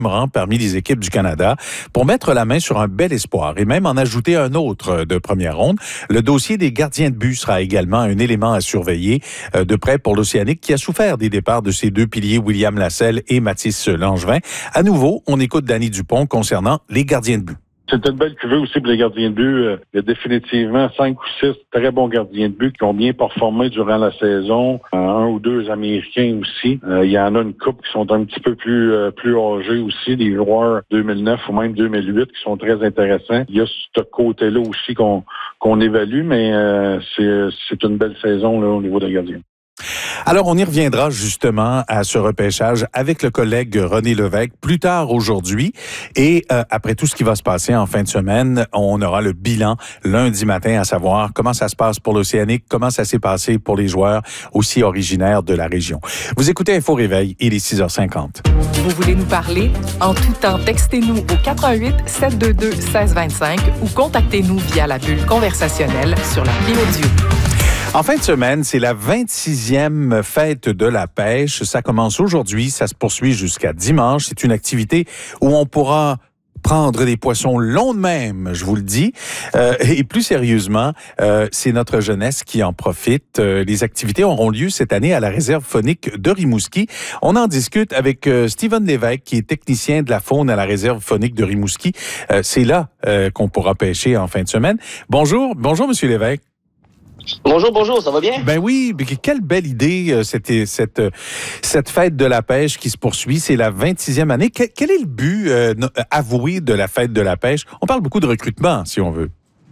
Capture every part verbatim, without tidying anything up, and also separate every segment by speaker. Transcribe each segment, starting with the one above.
Speaker 1: rang parmi les équipes du Canada pour mettre la main sur un bel espoir et même en ajouter un autre de première ronde. Le dossier des gardiens de but sera également un élément à surveiller de près pour l'Océanique qui a souffert des départs de ses deux piliers William Lasselle et Mathis Langevin. À nouveau, on écoute Danny Dupont concernant les gardiens de but.
Speaker 2: C'est une belle cuvée aussi pour les gardiens de but. Il y a définitivement cinq ou six très bons gardiens de but qui ont bien performé durant la saison. Un ou deux Américains aussi. Euh, il y en a une couple qui sont un petit peu plus euh, plus âgés aussi, des joueurs deux mille neuf ou même deux mille huit qui sont très intéressants. Il y a ce côté-là aussi qu'on qu'on évalue, mais euh, c'est c'est une belle saison là au niveau des gardiens.
Speaker 1: Alors, on y reviendra justement à ce repêchage avec le collègue René Lévesque plus tard aujourd'hui. Et euh, après tout ce qui va se passer en fin de semaine, on aura le bilan lundi matin, à savoir comment ça se passe pour l'Océanique, comment ça s'est passé pour les joueurs aussi originaires de la région. Vous écoutez Info Réveil, il est six heures cinquante.
Speaker 3: Vous voulez nous parler? En tout temps, textez-nous au quatre un huit, sept deux deux, un six deux cinq ou contactez-nous via la bulle conversationnelle sur l'appli audio.
Speaker 1: En fin de semaine, c'est la vingt-sixième fête de la pêche. Ça commence aujourd'hui, ça se poursuit jusqu'à dimanche. C'est une activité où on pourra prendre des poissons longs de même, je vous le dis. Euh, et plus sérieusement, euh, c'est notre jeunesse qui en profite. Euh, les activités auront lieu cette année à la réserve faunique de Rimouski. On en discute avec euh, Steven Lévesque, qui est technicien de la faune à la réserve faunique de Rimouski. Euh, c'est là euh, qu'on pourra pêcher en fin de semaine. Bonjour, bonjour Monsieur Lévesque.
Speaker 4: Bonjour, bonjour, ça va bien?
Speaker 1: Ben oui, quelle belle idée, euh, cette, cette, cette fête de la pêche qui se poursuit. C'est la vingt-sixième année. Quel, quel est le but euh, avoué de la fête de la pêche? On parle beaucoup de recrutement, si on veut.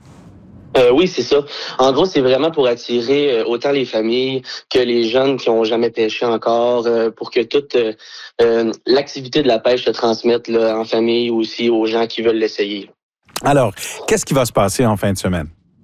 Speaker 4: Euh, oui, c'est ça. En gros, c'est vraiment pour attirer euh, autant les familles que les jeunes qui ont jamais pêché encore, euh, pour que toute euh, euh, l'activité de la pêche se transmette là, en famille ou aussi aux gens qui veulent l'essayer.
Speaker 1: Alors, qu'est-ce qui va se passer en fin de semaine?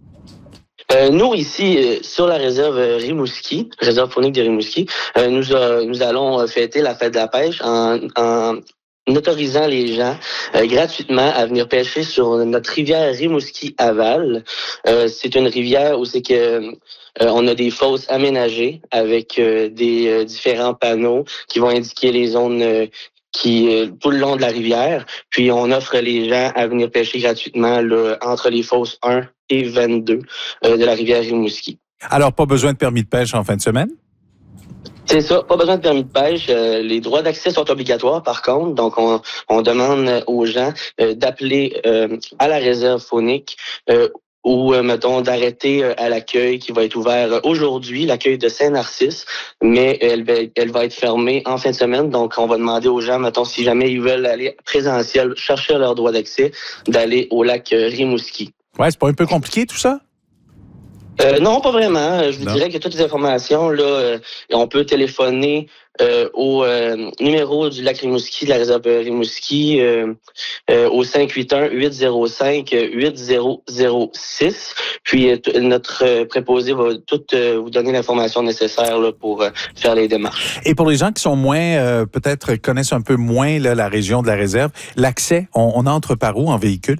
Speaker 4: Euh, nous, ici, euh, sur la réserve Rimouski, réserve faunique de Rimouski, euh, nous, euh, nous allons fêter la fête de la pêche en, en autorisant les gens euh, gratuitement à venir pêcher sur notre rivière Rimouski-Aval. Euh, c'est une rivière où c'est que euh, on a des fosses aménagées avec euh, des euh, différents panneaux qui vont indiquer les zones euh, qui euh, tout le long de la rivière. Puis on offre les gens à venir pêcher gratuitement là, entre les fosses un et vingt-deux euh, de la rivière Rimouski.
Speaker 1: Alors, pas besoin de permis de pêche en fin de semaine?
Speaker 4: C'est ça, pas besoin de permis de pêche. Euh, les droits d'accès sont obligatoires, par contre. Donc, on, on demande aux gens euh, d'appeler euh, à la réserve faunique euh, ou, euh, mettons, d'arrêter euh, à l'accueil qui va être ouvert aujourd'hui, l'accueil de Saint-Narcisse, mais elle va, elle va être fermée en fin de semaine. Donc, on va demander aux gens, mettons, si jamais ils veulent aller présentiel, chercher leur droit d'accès, d'aller au lac euh, Rimouski.
Speaker 1: Ouais, c'est pas un peu compliqué tout ça?
Speaker 4: Euh, non, pas vraiment. Je vous
Speaker 1: non.
Speaker 4: dirais que toutes les informations, là, euh, on peut téléphoner euh, au euh, numéro du lac Rimouski, de la réserve Rimouski, euh, euh, au cinq huit un, huit zéro cinq, huit zéro zéro six. Puis euh, t- notre euh, préposé va tout euh, vous donner l'information nécessaire là, pour euh, faire les démarches.
Speaker 1: Et pour les gens qui sont moins, euh, peut-être connaissent un peu moins là, la région de la réserve, l'accès, on, on entre par où en véhicule?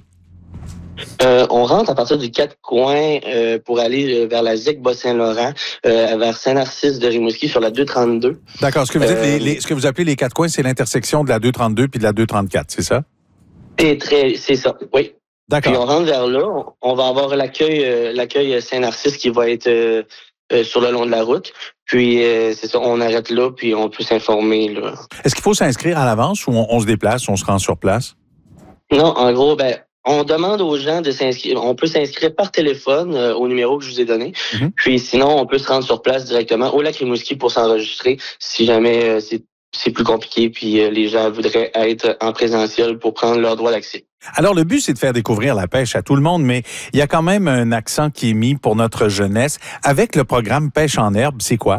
Speaker 4: Euh, on rentre à partir du quatre coins euh, pour aller vers la Z I C Bas-Saint-Laurent, euh, vers Saint-Narcisse de Rimouski sur la deux trente-deux.
Speaker 1: D'accord. Ce que vous, dites,
Speaker 4: euh,
Speaker 1: les, les, ce que vous appelez les quatre coins, c'est l'intersection de la deux trente-deux puis de la deux trente-quatre, c'est ça?
Speaker 4: C'est très, c'est ça, oui.
Speaker 1: D'accord.
Speaker 4: Puis on rentre vers là, on va avoir l'accueil, euh, l'accueil Saint-Narcisse qui va être euh, euh, sur le long de la route. Puis euh, c'est ça, on arrête là, puis on peut s'informer là.
Speaker 1: Est-ce qu'il faut s'inscrire à l'avance ou on, on se déplace, on se rend sur place?
Speaker 4: Non, en gros, ben. On demande aux gens de s'inscrire. On peut s'inscrire par téléphone euh, au numéro que je vous ai donné. Mm-hmm. Puis sinon, on peut se rendre sur place directement au lac Rimouski pour s'enregistrer si jamais euh, c'est, c'est plus compliqué puis euh, les gens voudraient être en présentiel pour prendre leur droit d'accès.
Speaker 1: Alors, le but, c'est de faire découvrir la pêche à tout le monde, mais il y a quand même un accent qui est mis pour notre jeunesse. Avec le programme Pêche en herbe, c'est quoi?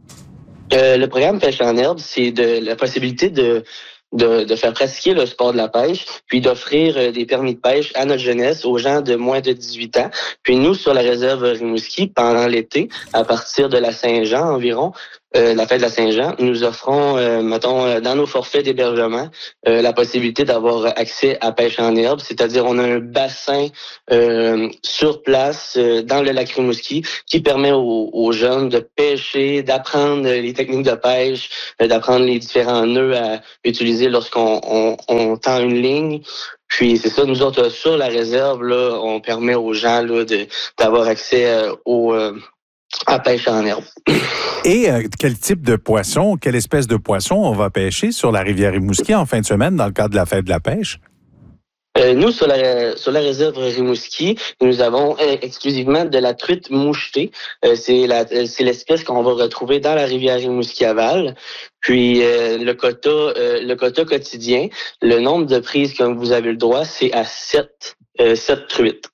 Speaker 4: Euh, le programme Pêche en herbe, c'est de la possibilité de De, de faire pratiquer le sport de la pêche, puis d'offrir euh, des permis de pêche à notre jeunesse, aux gens de moins de dix-huit ans. Puis nous, sur la réserve Rimouski, pendant l'été, à partir de la Saint-Jean environ, euh, la fête de la Saint-Jean, nous offrons, euh, mettons, euh, dans nos forfaits d'hébergement, euh, la possibilité d'avoir accès à pêche en herbe, c'est-à-dire on a un bassin euh, sur place euh, dans le lac Rimouski qui permet aux, aux jeunes de pêcher, d'apprendre les techniques de pêche, euh, d'apprendre les différents nœuds à utiliser lorsqu'on on, on tend une ligne. Puis c'est ça, nous autres, sur la réserve, là, on permet aux gens là, de, d'avoir accès euh, au, euh, à pêche en herbe.
Speaker 1: Et euh, quel type de poisson, quelle espèce de poisson on va pêcher sur la rivière Rimouski en fin de semaine dans le cadre de la fête de la pêche?
Speaker 4: Euh, nous, sur la, sur la réserve Rimouski, nous avons euh, exclusivement de la truite mouchetée. Euh, c'est, la, c'est l'espèce qu'on va retrouver dans la rivière Rimouski-Aval. Puis euh, le quota, euh, le quota quotidien, le nombre de prises que vous avez le droit, c'est à sept, euh, sept truites.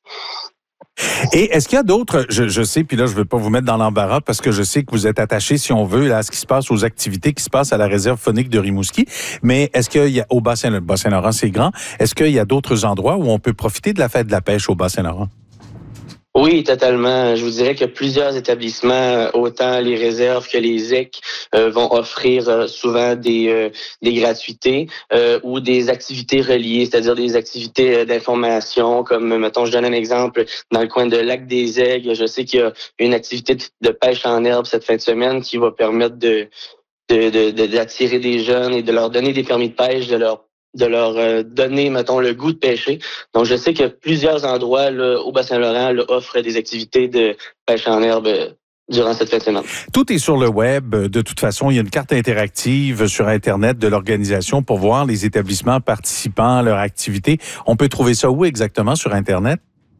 Speaker 1: Et est-ce qu'il y a d'autres, je, je sais, puis là, je ne veux pas vous mettre dans l'embarras parce que je sais que vous êtes attaché, si on veut, là, à ce qui se passe, aux activités qui se passent à la réserve faunique de Rimouski, mais est-ce qu'il y a, au bassin, le Bas-Saint-Laurent, c'est grand, est-ce qu'il y a d'autres endroits où on peut profiter de la fête de la pêche au Bas-Saint-Laurent?
Speaker 4: Oui, totalement. Je vous dirais que plusieurs établissements, autant les réserves que les E C, euh, vont offrir euh, souvent des euh, des gratuités euh, ou des activités reliées, c'est-à-dire des activités euh, d'information, comme, mettons, je donne un exemple, dans le coin de Lac des Aigles, je sais qu'il y a une activité de pêche en herbe cette fin de semaine qui va permettre de, de, de, de d'attirer des jeunes et de leur donner des permis de pêche, de leur de leur euh, donner, mettons, le goût de pêcher. Donc, je sais que plusieurs endroits là, au Bas-Saint-Laurent là, offrent des activités de pêche en herbe euh, durant cette fête de semaine.
Speaker 1: Tout est sur le web. De toute façon, il y a une carte interactive sur Internet de l'organisation pour voir les établissements participants, leurs activités. On peut trouver ça où exactement sur Internet?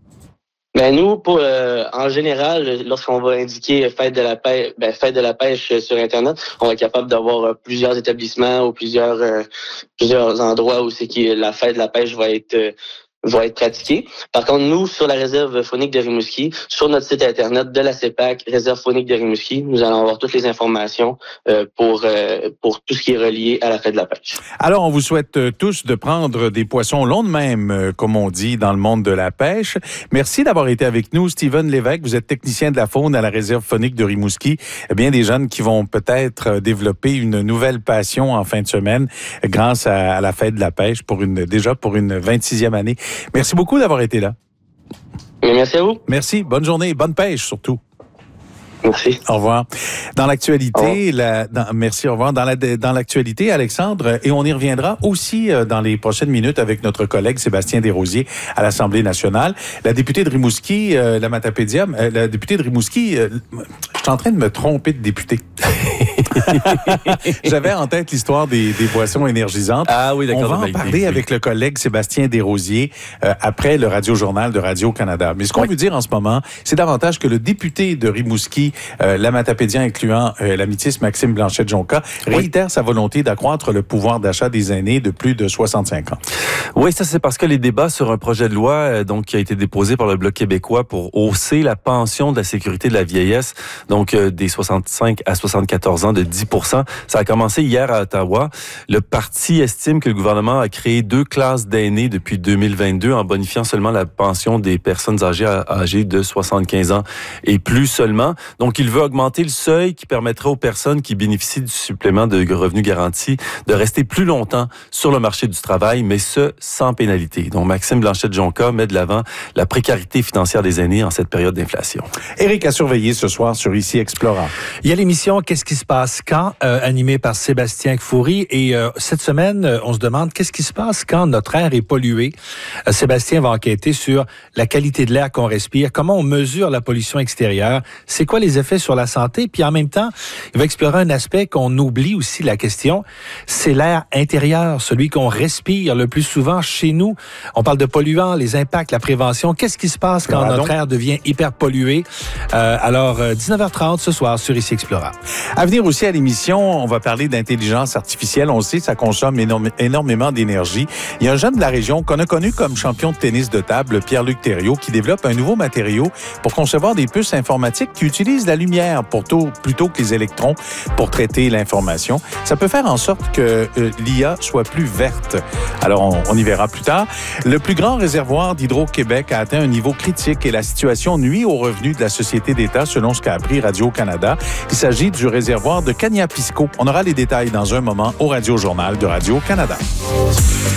Speaker 4: Ben nous, pour, euh, en général, lorsqu'on va indiquer fête de la pêche, ben, fête de la pêche sur Internet, on va être capable d'avoir euh, plusieurs établissements ou plusieurs euh, plusieurs endroits où c'est que la fête de la pêche va être euh, va être pratiquée. Par contre, nous, sur la réserve faunique de Rimouski, sur notre site Internet de la C E P A C, réserve faunique de Rimouski, nous allons avoir toutes les informations euh, pour euh, pour tout ce qui est relié à la fête de la pêche.
Speaker 1: Alors, on vous souhaite tous de prendre des poissons longs de même, euh, comme on dit dans le monde de la pêche. Merci d'avoir été avec nous, Steven Lévesque. Vous êtes technicien de la faune à la réserve faunique de Rimouski. Eh bien, des jeunes qui vont peut-être développer une nouvelle passion en fin de semaine grâce à, à la fête de la pêche pour une déjà pour une vingt-sixième année. Merci beaucoup d'avoir été là.
Speaker 4: Merci à vous.
Speaker 1: Merci. Bonne journée et bonne pêche surtout.
Speaker 4: Merci.
Speaker 1: Au revoir. Dans l'actualité, la, dans, merci, au revoir. Dans, la, dans l'actualité, Alexandre, et on y reviendra aussi euh, dans les prochaines minutes avec notre collègue Sébastien Desrosiers à l'Assemblée nationale. La députée de Rimouski, euh, la Matapédia, euh, la députée de Rimouski, euh, je suis en train de me tromper de député. J'avais en tête l'histoire des, des boissons énergisantes.
Speaker 5: Ah oui, d'accord.
Speaker 1: On va en parler oui. avec le collègue Sébastien Desrosiers euh, après le Radio-Journal de Radio-Canada. Mais ce qu'on oui. veut dire en ce moment, c'est davantage que le député de Rimouski, Euh, la Matapédien incluant euh, l'amitiiste Maxime Blanchet-Jonca, réitère oui. sa volonté d'accroître le pouvoir d'achat des aînés de plus de soixante-cinq ans.
Speaker 5: Oui, ça c'est parce que les débats sur un projet de loi euh, donc qui a été déposé par le Bloc québécois pour hausser la pension de la sécurité de la vieillesse, donc euh, des soixante-cinq à soixante-quatorze ans de dix pour cent. Ça a commencé hier à Ottawa. Le parti estime que le gouvernement a créé deux classes d'aînés depuis deux mille vingt-deux en bonifiant seulement la pension des personnes âgées âgées de soixante-quinze ans et plus seulement. Donc, il veut augmenter le seuil qui permettra aux personnes qui bénéficient du supplément de revenus garanti de rester plus longtemps sur le marché du travail, mais ce, sans pénalité. Donc, Maxime Blanchet-Jonca met de l'avant la précarité financière des aînés en cette période d'inflation.
Speaker 1: Éric a surveillé ce soir sur Ici Explora.
Speaker 6: Il y a l'émission Qu'est-ce qui se passe quand, euh, animée par Sébastien Kfouri. Et euh, cette semaine, euh, on se demande qu'est-ce qui se passe quand notre air est pollué. Euh, Sébastien va enquêter sur la qualité de l'air qu'on respire, comment on mesure la pollution extérieure, c'est quoi les effets sur la santé, puis en même temps, il va explorer un aspect qu'on oublie aussi la question, c'est l'air intérieur, celui qu'on respire le plus souvent chez nous. On parle de polluants, les impacts, la prévention. Qu'est-ce qui se passe quand Pardon? notre air devient hyper pollué? Euh, alors, euh, dix-neuf heures trente ce soir sur Ici Explora.
Speaker 1: À venir aussi à l'émission, on va parler d'intelligence artificielle. On le sait, ça consomme énorme, énormément d'énergie. Il y a un jeune de la région qu'on a connu comme champion de tennis de table, Pierre-Luc Thériault, qui développe un nouveau matériau pour concevoir des puces informatiques qui utilisent la lumière pour tôt, plutôt que les électrons pour traiter l'information. Ça peut faire en sorte que euh, l'I A soit plus verte. Alors, on, on y verra plus tard. Le plus grand réservoir d'Hydro-Québec a atteint un niveau critique et la situation nuit aux revenus de la société d'État, selon ce qu'a appris Radio-Canada. Il s'agit du réservoir de Cagnapisco. On aura les détails dans un moment au Radio-Journal de Radio-Canada.